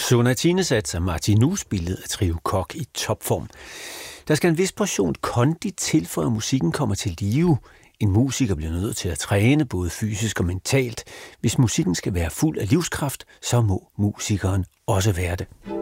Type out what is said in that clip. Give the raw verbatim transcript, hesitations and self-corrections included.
Sonatine satser Martinus billede af Trio Kok i topform. Der skal en vis portion kondi til, for at musikken kommer til live. En musiker bliver nødt til at træne både fysisk og mentalt. Hvis musikken skal være fuld af livskraft, så må musikeren også være det.